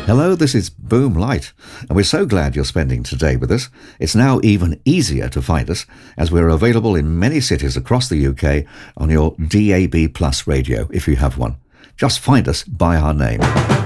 Hello, this is Boom Light, and we're so glad you're spending today with us. It's now even easier to find us, as we're available in many cities across the UK on your DAB Plus radio, if you have one. Just find us by our name.